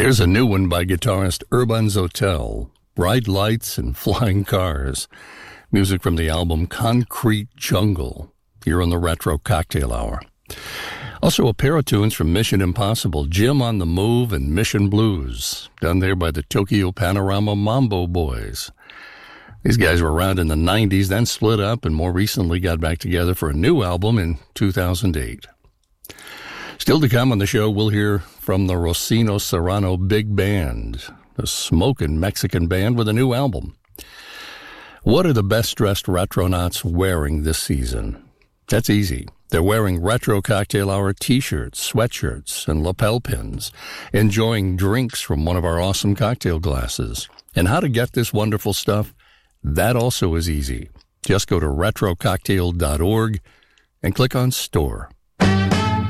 There's a new one by guitarist Urban's Hotel, Bright Lights and Flying Cars. Music from the album Concrete Jungle, here on the Retro Cocktail Hour. Also a pair of tunes from Mission Impossible, Jim on the Move and Mission Blues, done there by the Tokyo Panorama Mambo Boys. These guys were around in the 90s, then split up, and more recently got back together for a new album in 2008. Still to come on the show, we'll hear from the Rosino Serrano Big Band, a smokin' Mexican band with a new album. What are the best-dressed retronauts wearing this season? That's easy. They're wearing Retro Cocktail Hour t-shirts, sweatshirts, and lapel pins, enjoying drinks from one of our awesome cocktail glasses. And how to get this wonderful stuff? That also is easy. Just go to retrococktail.org and click on Store.